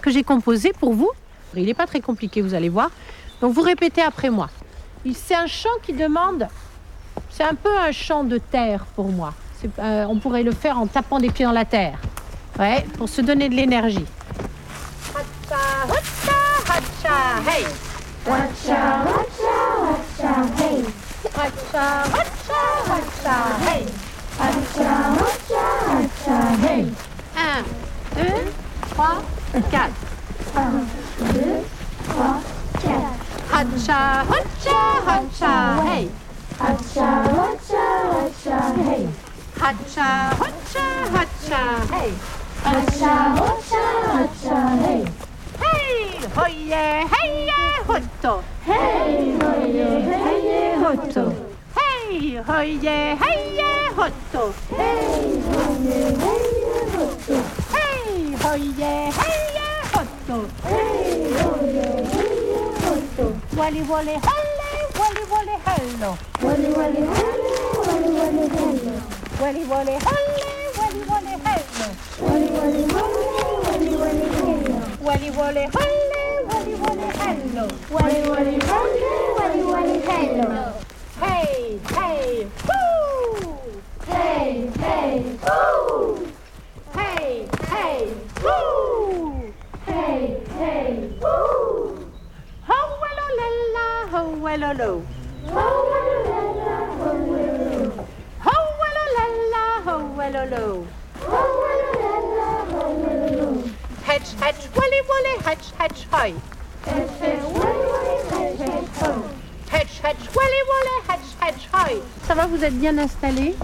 que j'ai composé pour vous. Il n'est pas très compliqué, vous allez voir. Donc vous répétez après moi. C'est un chant qui demande... C'est un peu un chant de terre pour moi. On pourrait le faire en tapant des pieds dans la terre. Ouais, pour se donner de l'énergie. Hacha, hacha, hacha, hey. Hacha, hacha, hacha, hey. Hacha, hacha, hacha, hey. Hacha, hacha, hacha, hey. 1, 2, 3, 4. 1, 2, 3, 4. Hacha, hacha, hacha, hey. Hacha, hacha, hacha, hey. Hacha, hacha, hacha, hey. Hacha, hacha, hacha, hey. Hey, hoye, heye, hoto. Hey, hoye, heye, hoto. Hey, hoye, heye, hoto. Hey, hoye, heye, hoto. Hey, hoye, heye, hoto. Hey, hoye, heye, hoto. Wally, wally, holle, wally, wally, hello. Wally, wally, holle, wally, wally, hello. Wally, wally, holle, wally, wally, hello. Wally, wally, holle, wally, wally, hello. Wally, wally, holle, wally, wally, hello. Wally, wally, holle, wally, wally, hello. Hey, hey, woo! Hey, hey, woo! Hey, hey, woo! Hey, hey, woo! Ho, wello, lella, ho, wello, lo. Ho, wello, lella, ho, wello, lo. Ho, wello, lella, ho, wello, lo. Ho, wello, lella, ho, wello, lo. Hedge, hedge, welly, welly, hedge, hedge, hoy. Hedge, hedge, welly, welly, hedge, hedge, hoy. Hedge, hedge, welly, welly, hedge, hedge, hoy. Ça va, vous êtes bien installés?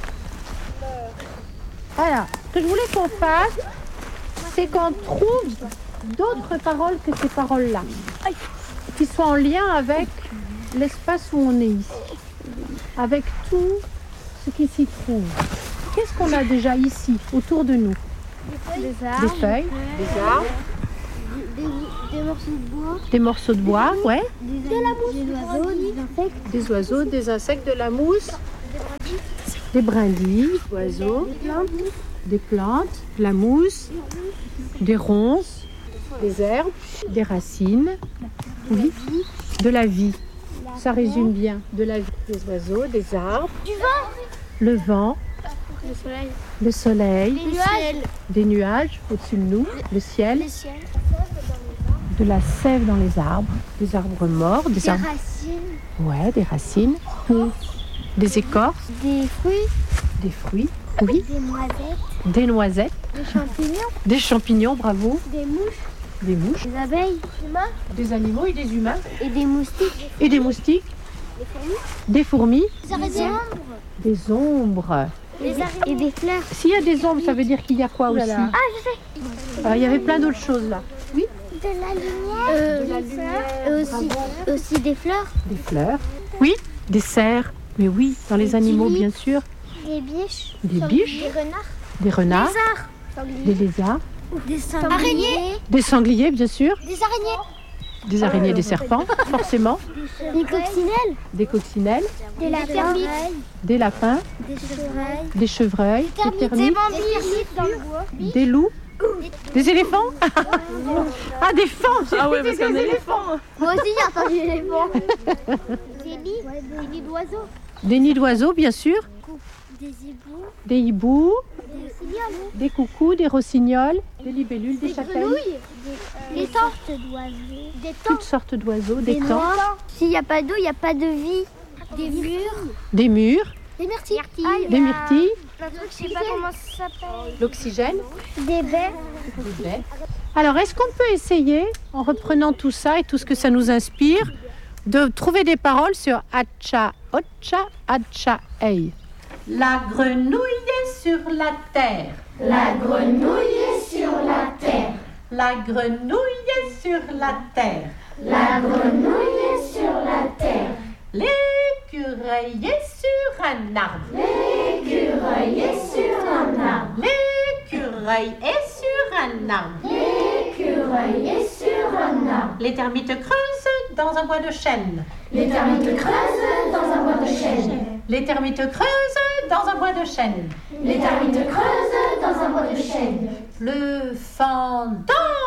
Alors, ce que je voulais qu'on fasse, c'est qu'on trouve d'autres paroles que ces paroles-là, qui soient en lien avec l'espace où on est ici, avec tout ce qui s'y trouve. Qu'est-ce qu'on a déjà ici, autour de nous? Des arbres, des feuilles, des arbres, des morceaux de bois, des morceaux de bois, ouais, de la mousse, des oiseaux, des insectes, de la mousse, des brindilles, oiseaux, des plantes, de la mousse, des ronces, des herbes, des racines, oui, de la vie. Ça résume bien, de la vie, des oiseaux, des arbres, du vent, le vent, le soleil, des des nuages au-dessus de nous, le ciel, de la sève dans les arbres morts, des arbres, racines, ouais, des racines, des écorces, des fruits, oui, des noisettes, des champignons, bravo, des mouches, des abeilles, des animaux et des humains, et des moustiques, des fourmis, des ombres, des ombres. et des fleurs. S'il y a des ombres, ça veut dire qu'il y a quoi aussi? Ah, je sais. Alors, il y avait plein d'autres choses là. Oui, De la lumière. Aussi des fleurs. des fleurs. Oui, des cerfs. Mais oui, dans les animaux, bien sûr. Des biches. Des biches, Des renards. des renards, des lézards, Des araignées. des sangliers, bien sûr, Des araignées. des araignées, des serpents, forcément, Des coccinelles. des coccinelles, Des termites. des lapins, Des chevreuils. des chevreuils, des termites, dans le bois. des loups, des éléphants. Ah, des fans. Ah ouais, parce qu'un éléphant. Moi aussi j'ai entendu l'éléphant. Des nids d'oiseaux. Des nids d'oiseaux, bien sûr, Des hiboux. des hiboux, Des cignoles. des coucous, des rossignols, des libellules, des châtaignes, Des sortes d'oiseaux. Des toutes sortes d'oiseaux, des temps, S'il n'y a pas d'eau, il n'y a pas de vie. Des murs. des murs, Des myrtilles. des myrtilles, Un truc, je sais pas comment ça s'appelle. l'oxygène. Des baies. Alors, est-ce qu'on peut essayer, en reprenant tout ça et tout ce que ça nous inspire, de trouver des paroles sur Hacha, Ocha, Hacha, Hey. La grenouille est sur la terre. La grenouille est sur la terre. La grenouille est sur la terre. La grenouille est sur la terre. L'écureuil est sur un arbre. L'écureuil est sur un arbre. L'écureuil est sur un arbre. L'écureuil est sur un arbre. Les termites creusent dans un bois de chêne. Les termites creusent dans un bois de chêne. Les termites creusent dans un bois de chêne. Les termites creusent dans un bois de chêne. Le faon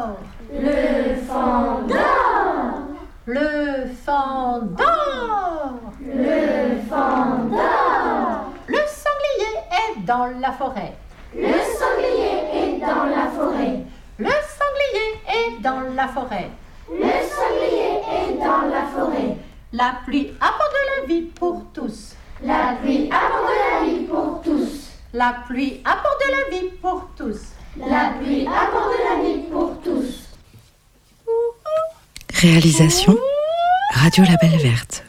dort. Le fan dort. Le fan dort. Le fan dort. Le sanglier est dans la forêt. Le sanglier est dans la forêt. Le sanglier est dans la forêt. Le sanglier est dans la forêt. La pluie apporte la vie pour tous. La pluie apporte la vie pour tous. La pluie apporte la vie pour tous. La pluie apporte la vie pour tous. Réalisation Radio Label Verte.